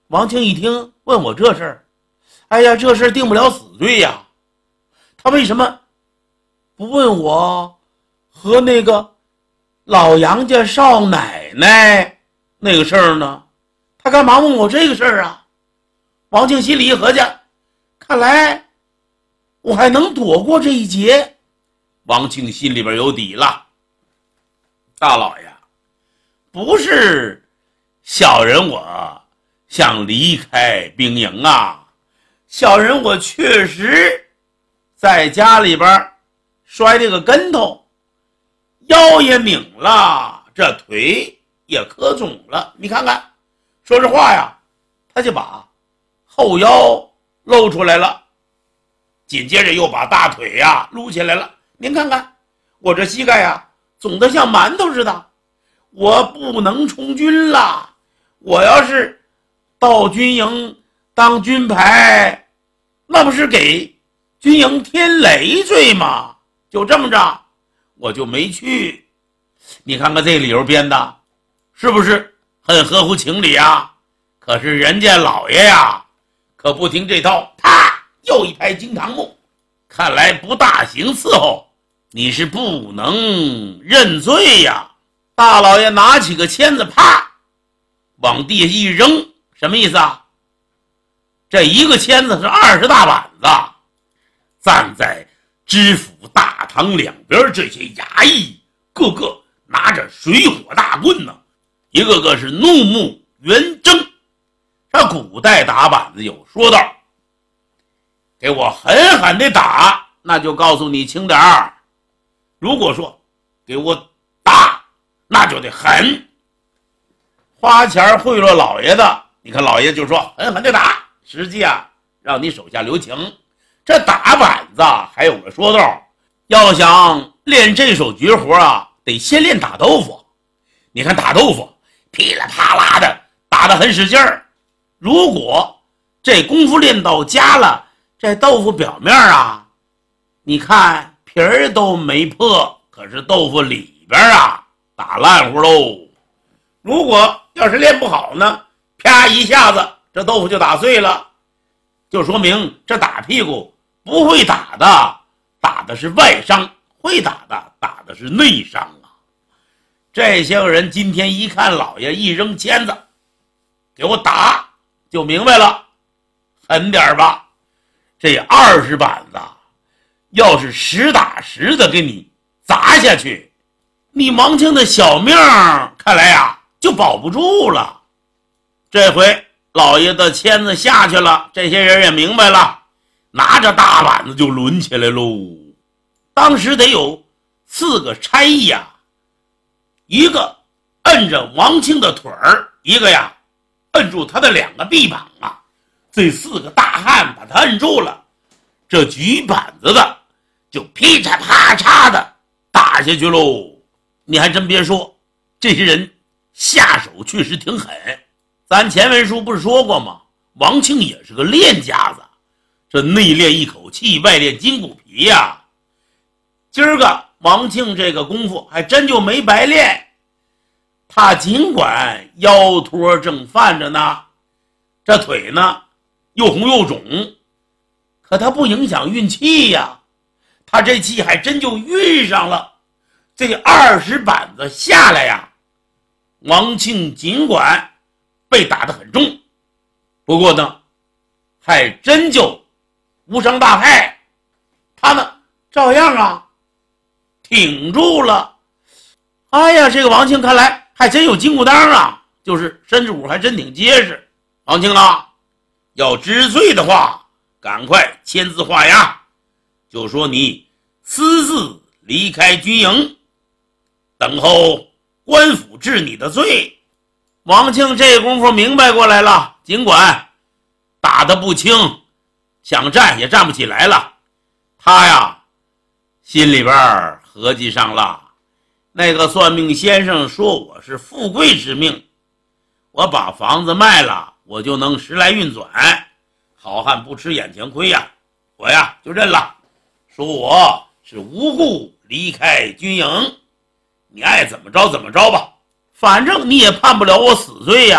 王庆一听问我这事儿，哎呀，这事儿定不了死罪呀，他为什么不问我和那个老杨家少奶奶那个事儿呢？他干嘛问我这个事儿啊？王庆心里一合计，看来我还能躲过这一劫。王庆心里边有底了，大老爷，不是小人我想离开兵营啊，小人我确实在家里边摔了个跟头，腰也拧了，这腿也磕肿了。你看看，说这话呀，他就把后腰露出来了，紧接着又把大腿呀撸起来了。您看看我这膝盖呀肿得像馒头似的，我不能从军了，我要是到军营当军牌，那不是给军营添累赘吗？就这么着我就没去。你看看这理由编的是不是很合乎情理啊？可是人家老爷呀可不听这套，啪又一拍惊堂木，看来不大行伺候，你是不能认罪呀。大老爷拿起个签子，啪往地下一扔，什么意思啊？这一个签子是20大板子。站在知府大堂两边这些衙役个个拿着水火大棍呢，一个个是怒目圆睁。这古代打板子有说道，给我狠狠的打，那就告诉你轻点儿，如果说给我打，那就得狠。花钱贿赂老爷的，你看老爷就说狠狠的打，实际啊让你手下留情。这打板子还有个说道，要想练这手绝活啊，得先练打豆腐。你看打豆腐噼里啪啦的打得很使劲儿，如果这功夫练到家了，这豆腐表面啊，你看皮儿都没破，可是豆腐里边啊打烂乎喽。如果要是练不好呢，啪一下子这豆腐就打碎了，就说明这打屁股不会打的，打的是外伤，会打的打的是内伤啊。这些个人今天一看老爷一扔签子，给我打，就明白了，狠点吧。这20板子要是实打实的给你砸下去，你王庆的小命看来呀就保不住了。这回老爷的签子下去了，这些人也明白了，拿着大板子就抡起来喽。当时得有4个差役呀，一个摁着王庆的腿儿，一个呀摁住他的2个臂膀啊。这4个大汉把他摁住了，这举板子的就噼嚓啪嚓的打下去喽。你还真别说，这些人下手确实挺狠。咱前文书不是说过吗？王庆也是个练家子，这内练一口气，外练筋骨皮呀。今儿个王庆这个功夫还真就没白练，他尽管腰托正犯着呢，这腿呢又红又肿，可他不影响运气呀，他这气还真就运上了。这20板子下来呀，王庆尽管被打得很重，不过呢还真就无伤大害，他呢照样啊挺住了。哎呀，这个王庆看来还真有金箍当啊，就是身子骨还真挺结实。王庆啊，要知罪的话，赶快签字画押，就说你私自离开军营，等候官府治你的罪。王庆这功夫明白过来了，尽管打得不轻，想站也站不起来了，他呀心里边合计上了，那个算命先生说我是富贵之命，我把房子卖了，我就能时来运转，好汉不吃眼前亏呀，我呀就认了，说我是无故离开军营，你爱怎么着怎么着吧，反正你也判不了我死罪呀，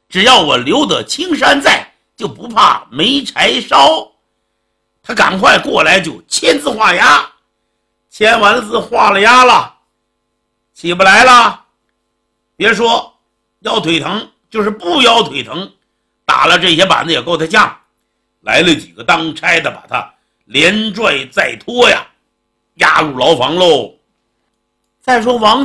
只要我留得青山在，就不怕没柴烧。他赶快过来就签字画押，签完了字画了押了，起不来了。别说腰腿疼，就是不腰腿疼，打了这些板子也够他呛。来了几个当差的，把他连拽再拖呀，押入牢房喽。再说王